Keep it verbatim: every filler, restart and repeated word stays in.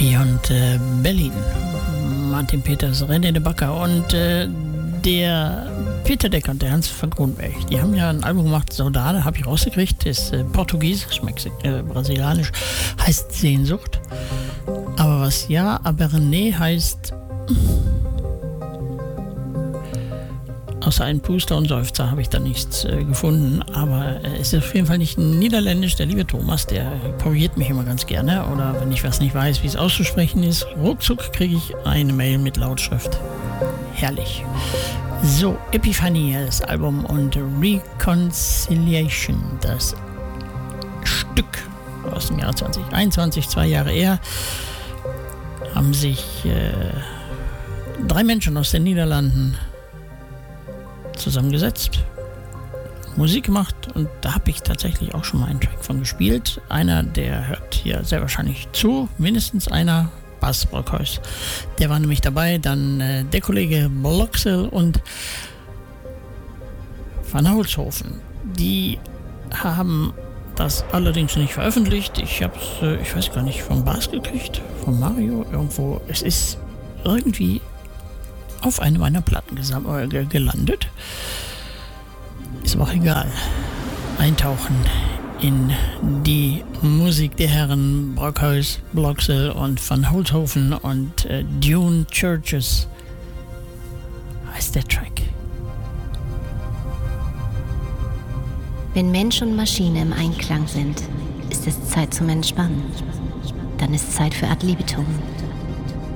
Beyond äh, Berlin. Martin Peters, René de Backer und äh, der Peter Decker und der Hans van Kronberg. Die haben ja ein Album gemacht, Saudade, habe ich rausgekriegt, ist äh, portugiesisch, Mexik äh, brasilianisch, heißt Sehnsucht. Aber was ja, aber René heißt außer ein Puster und Seufzer habe ich da nichts äh, gefunden, aber äh, es ist auf jeden Fall nicht niederländisch. Der liebe Thomas, der korrigiert mich immer ganz gerne, oder wenn ich was nicht weiß, wie es auszusprechen ist, ruckzuck kriege ich eine Mail mit Lautschrift. Herrlich. So, Epiphanie, das Album, und Reconciliation, das Stück aus dem Jahr zwanzig einundzwanzig, zwei Jahre eher, haben sich äh, drei Menschen aus den Niederlanden zusammengesetzt, Musik gemacht, und da habe ich tatsächlich auch schon mal einen Track von gespielt. Einer, der hört hier sehr wahrscheinlich zu, mindestens einer, Bas Brockhuis, der war nämlich dabei, dann äh, der Kollege Bloxel und Van Holzhofen. Die haben das allerdings nicht veröffentlicht. Ich habe es, äh, ich weiß gar nicht, vom Bas gekriegt, von Mario irgendwo. Es ist irgendwie auf eine meiner Platten gesam- äh, gelandet. Ist aber auch egal. Eintauchen in die Musik der Herren Brockhuis, Bloxel und Van Holzhofen und äh, Dune Churches heißt der Track. Wenn Mensch und Maschine im Einklang sind, ist es Zeit zum Entspannen. Dann ist Zeit für Ad libitum.